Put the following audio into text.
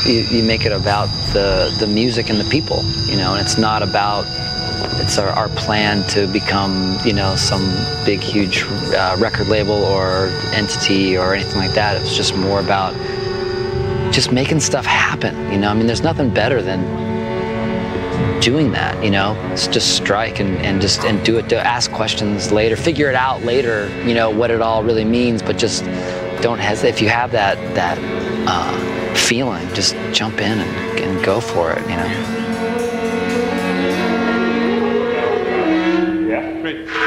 you make it about the music and the people, and it's not about, it's our plan to become, some big, huge record label or entity or anything like that. It was just more about just making stuff happen, there's nothing better than doing that, It's just strike and do it, to ask questions later, figure it out later, what it all really means, but just don't hesitate. If you have that feeling, just jump in and go for it, Yeah, great.